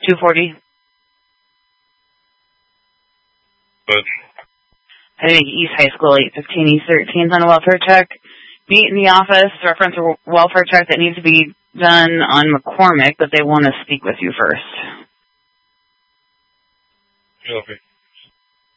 240. Good. Heading East High School, 815 East 13th on a welfare check. Meet in the office, reference a welfare check that needs to be done on McCormick, but they want to speak with you first. Copy.